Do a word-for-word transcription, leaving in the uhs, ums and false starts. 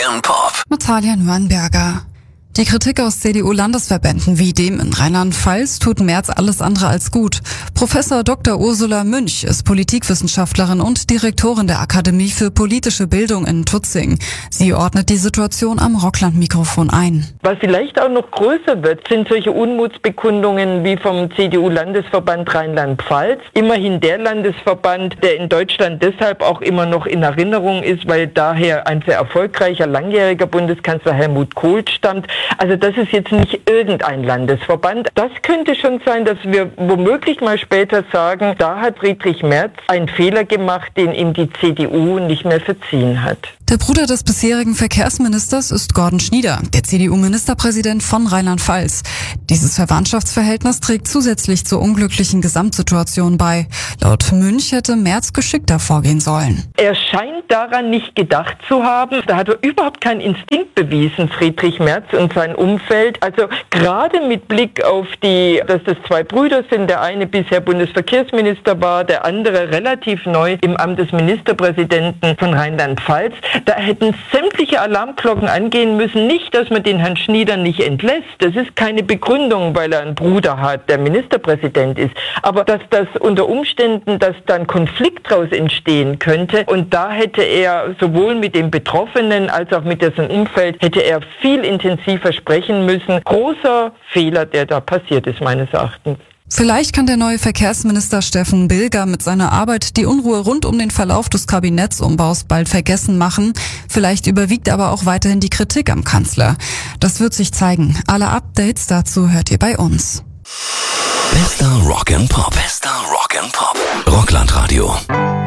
Rock'n'Pop. Natalia Neuenberger. Die Kritik aus C D U-Landesverbänden wie dem in Rheinland-Pfalz tut Merz alles andere als gut. Professor Doktor Ursula Münch ist Politikwissenschaftlerin und Direktorin der Akademie für politische Bildung in Tutzing. Sie ordnet die Situation am Rockland-Mikrofon ein. Was vielleicht auch noch größer wird, sind solche Unmutsbekundungen wie vom C D U-Landesverband Rheinland-Pfalz. Immerhin der Landesverband, der in Deutschland deshalb auch immer noch in Erinnerung ist, weil daher ein sehr erfolgreicher, langjähriger Bundeskanzler Helmut Kohl stammt. Also das ist jetzt nicht irgendein Landesverband. Das könnte schon sein, dass wir womöglich mal später sagen, da hat Friedrich Merz einen Fehler gemacht, den ihm die C D U nicht mehr verziehen hat. Der Bruder des bisherigen Verkehrsministers ist Gordon Schnieder, der C D U-Ministerpräsident von Rheinland-Pfalz. Dieses Verwandtschaftsverhältnis trägt zusätzlich zur unglücklichen Gesamtsituation bei. Laut Münch hätte Merz geschickter vorgehen sollen. Er scheint daran nicht gedacht zu haben. Da hat er überhaupt keinen Instinkt bewiesen, Friedrich Merz und sein Umfeld. Also gerade mit Blick auf die, dass das zwei Brüder sind, der eine bisher Bundesverkehrsminister war, der andere relativ neu im Amt des Ministerpräsidenten von Rheinland-Pfalz. Da hätten sämtliche Alarmglocken angehen müssen. Nicht, dass man den Herrn Schnieder nicht entlässt. Das ist keine Begründung, weil er einen Bruder hat, der Ministerpräsident ist. Aber dass das unter Umständen, dass dann Konflikt daraus entstehen könnte. Und da hätte er sowohl mit dem Betroffenen als auch mit dessen Umfeld, hätte er viel intensiver sprechen müssen. Großer Fehler, der da passiert ist, meines Erachtens. Vielleicht kann der neue Verkehrsminister Steffen Bilger mit seiner Arbeit die Unruhe rund um den Verlauf des Kabinettsumbaus bald vergessen machen. Vielleicht überwiegt aber auch weiterhin die Kritik am Kanzler. Das wird sich zeigen. Alle Updates dazu hört ihr bei uns. Bester Rock'n'Pop. Bester Rock'n'Pop. Rockland Radio.